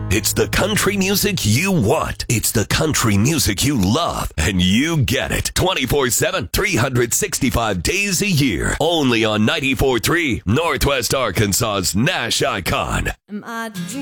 It's the country music you want. It's the country music you love. And you get it. 24/7, 365 days a year. Only on 94.3 Northwest Arkansas's Nash Icon.